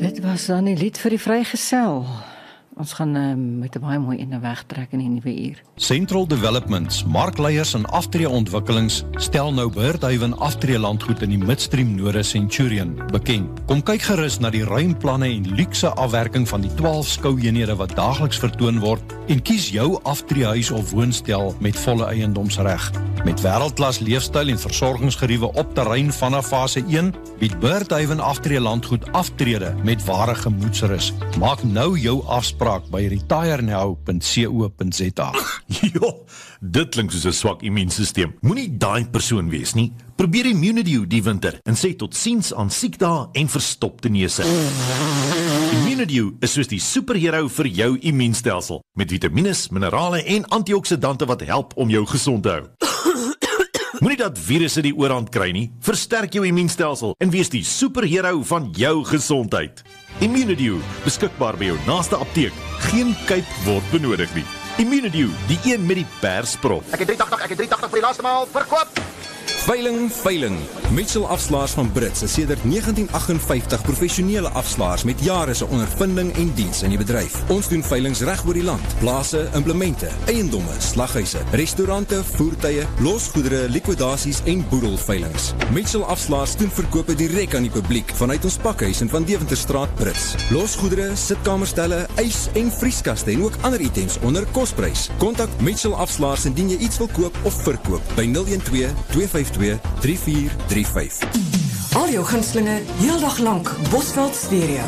Dit was dan die lied vir die vrygesel. Ons gaan met 'n baie mooi ene wegtrek in die nuwe uur. Central Developments, markleiers en aftreeontwikkelings stel nou Birdhaven aftreelandgoed in die Midstream Node Centurion bekend. Kom kyk gerus na die ruimplanne en luukse afwerking van die 12 skoueenhede wat daagliks vertoon word en kies jou aftreehuis of woonstel met volle eiendomsreg. Met wêreldklas leefstyl en versorgingsgeriewe op terrein vanaf fase 1 bied Birdhaven aftreelandgoed aftrede met ware gemoedsrus. Maak nou jou afspraak by retirenow.co.za. Jo, dit klink soos 'n swak immuunstelsel. Moenie daai persoon wees nie. Probeer Immunidew die winter en sê totsiens aan siekdae en verstopte neuse. Immunidew is soos die superhero vir jou immuunstelsel, met vitamines, minerale en antioksidante wat help om jou gesond te hou. Moenie dat virusse die oorhand kry nie. Versterk jou immuunstelsel en wees die superhero van jou gesondheid. Immunidew, beskikbaar by jou naaste apteek. Geen kuip word benodig nie. Immunidew, die een met die persprof. Ek het 380 vir die laaste maal verkoop. Veiling. Mitchell Afslaers van Brits is sedert 1958 professionele afslaers met jare se ondervinding en diens in die bedryf. Ons doen veilings reg oor die land. Plase, implemente, eiendomme, slaghuise, restaurante, voertuie, losgoedere, likwidasies en boedelveilings. Mitchell Afslaers doen verkope direk aan die publiek vanuit ons pakhuis in Van Deventerstraat Brits. Losgoedere, sitkamerstelle, ys en vrieskaste en ook ander items onder kosprys. Kontak Mitchell Afslaers indien jy iets wil koop of verkoop by 012 252 3435. Al jou gunstelinge, heeldag lank, Bosveld Stereo.